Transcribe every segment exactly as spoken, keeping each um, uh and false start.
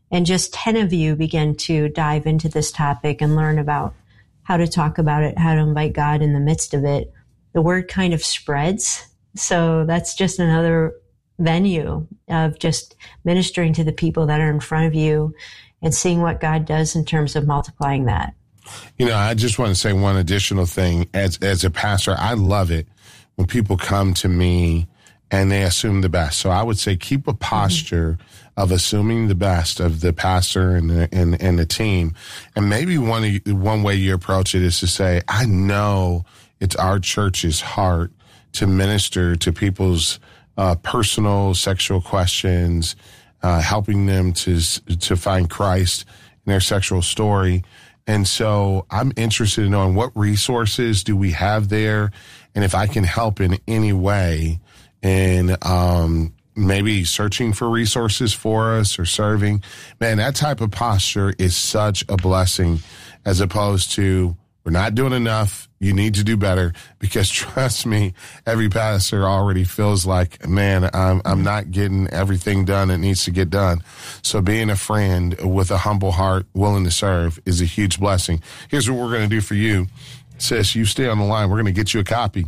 and just ten of you begin to dive into this topic and learn about how to talk about it, how to invite God in the midst of it, the word kind of spreads. So that's just another venue of just ministering to the people that are in front of you and seeing what God does in terms of multiplying that. You know, I just want to say one additional thing. As as a pastor, I love it when people come to me and they assume the best. So I would say keep a posture mm-hmm. of assuming the best of the pastor and the, and, and the team. And maybe one one way you approach it is to say, I know it's our church's heart to minister to people's uh, personal sexual questions, uh, helping them to to find Christ in their sexual story. And so I'm interested in knowing what resources do we have there, and if I can help in any way in um, maybe searching for resources for us or serving. Man, that type of posture is such a blessing, as opposed to we're not doing enough, you need to do better, because trust me, every pastor already feels like, man, I'm, I'm not getting everything done that needs to get done. So being a friend with a humble heart, willing to serve, is a huge blessing. Here's what we're going to do for you. Sis, you stay on the line. We're going to get you a copy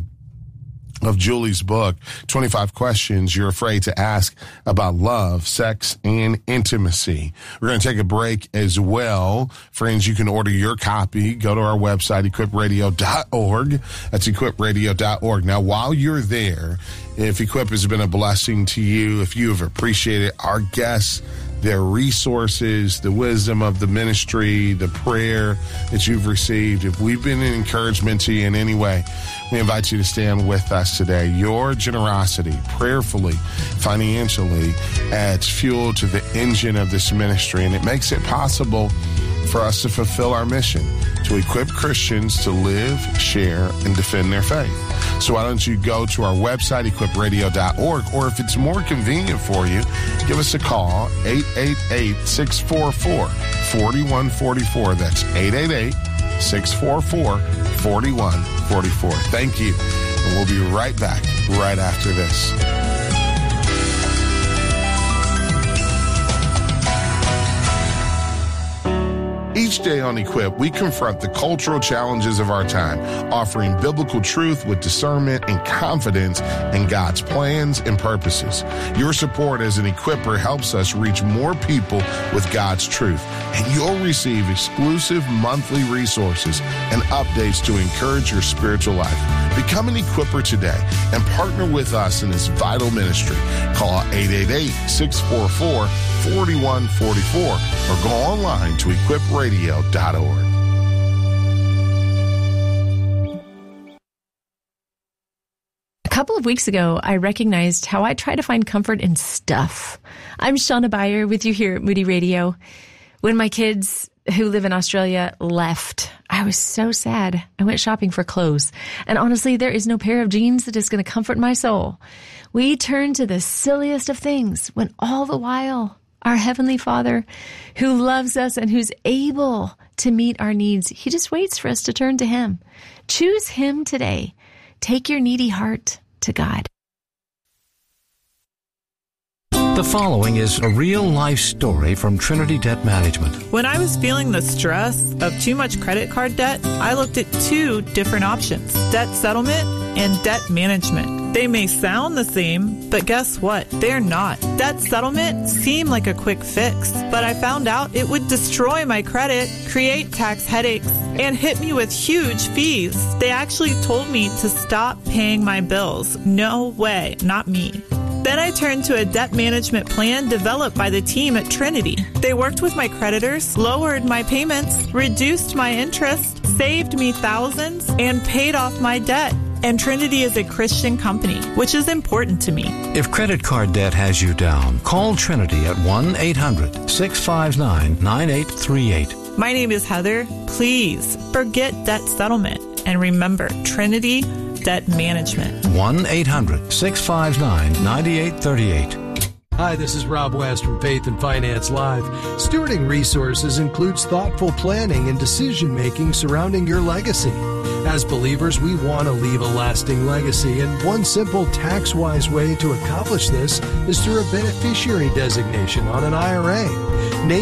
of Julie's book, twenty-five Questions You're Afraid to Ask About Love, Sex, and Intimacy. We're going to take a break as well. Friends, you can order your copy. Go to our website, equip radio dot org. That's equip radio dot org. Now, while you're there, if Equip has been a blessing to you, if you have appreciated our guests, their resources, the wisdom of the ministry, the prayer that you've received, if we've been an encouragement to you in any way, we invite you to stand with us today. Your generosity, prayerfully, financially, adds fuel to the engine of this ministry, and it makes it possible for us to fulfill our mission, to equip Christians to live, share, and defend their faith. So why don't you go to our website, equip radio dot org, or if it's more convenient for you, give us a call, eight eight eight, six four four, four one four four. That's eight eight eight, six four four, four one four four. Thank you, and we'll be right back right after this. Each day on Equip, we confront the cultural challenges of our time, offering biblical truth with discernment and confidence in God's plans and purposes. Your support as an Equipper helps us reach more people with God's truth, and you'll receive exclusive monthly resources and updates to encourage your spiritual life. Become an Equipper today and partner with us in this vital ministry. Call eight eight eight, six four four, four one four four or go online to equip radio dot org. A couple of weeks ago, I recognized how I try to find comfort in stuff. I'm Shauna Beyer with you here at Moody Radio. When my kids who live in Australia left, I was so sad. I went shopping for clothes. And honestly, there is no pair of jeans that is going to comfort my soul. We turn to the silliest of things when all the while our Heavenly Father, who loves us and who's able to meet our needs, He just waits for us to turn to Him. Choose Him today. Take your needy heart to God. The following is a real-life story from Trinity Debt Management. When I was feeling the stress of too much credit card debt, I looked at two different options, debt settlement and debt management. They may sound the same, but guess what? They're not. Debt settlement seemed like a quick fix, but I found out it would destroy my credit, create tax headaches, and hit me with huge fees. They actually told me to stop paying my bills. No way, not me. Then I turned to a debt management plan developed by the team at Trinity. They worked with my creditors, lowered my payments, reduced my interest, saved me thousands, and paid off my debt. And Trinity is a Christian company, which is important to me. If credit card debt has you down, call Trinity at one eight hundred, six five nine, nine eight three eight. My name is Heather. Please forget debt settlement and remember Trinity Debt Management. one eight hundred, six five nine, nine eight three eight. Hi, this is Rob West from Faith and Finance Live. Stewarding resources includes thoughtful planning and decision-making surrounding your legacy. As believers, we want to leave a lasting legacy, and one simple tax-wise way to accomplish this is through a beneficiary designation on an I R A.